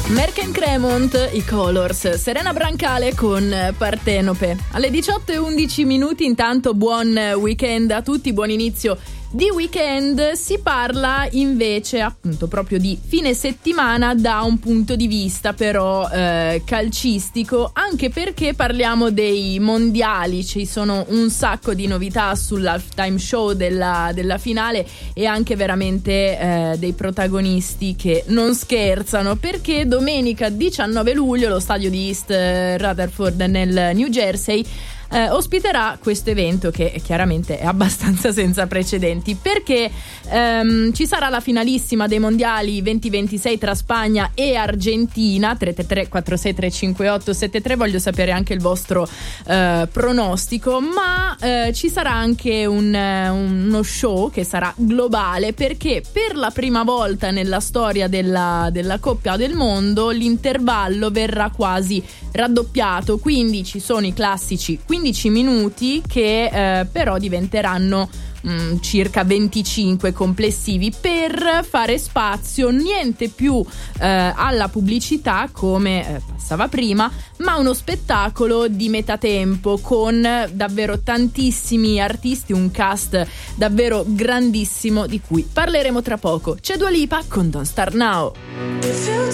Merck & Cremont, i Colors, Serena Brancale con Partenope. Alle 18:11 intanto buon weekend a tutti, buon inizio di weekend. Si parla invece appunto proprio di fine settimana da un punto di vista però calcistico, anche perché parliamo dei mondiali. Ci sono un sacco di novità sull'halftime show della finale e anche veramente dei protagonisti che non scherzano, perché domenica 19 luglio lo stadio di East Rutherford nel New Jersey ospiterà questo evento che chiaramente è abbastanza senza precedenti, perché ci sarà la finalissima dei mondiali 2026 tra Spagna e Argentina. 333 46 358 73, voglio sapere anche il vostro pronostico, ma ci sarà anche uno show che sarà globale, perché per la prima volta nella storia della Coppa del Mondo l'intervallo verrà quasi raddoppiato, quindi ci sono i classici 15 minuti che però diventeranno circa 25 complessivi, per fare spazio niente più alla pubblicità come passava prima, ma uno spettacolo di metà tempo con davvero tantissimi artisti, un cast davvero grandissimo di cui parleremo tra poco. C'è Dua Lipa con Don't Start Now.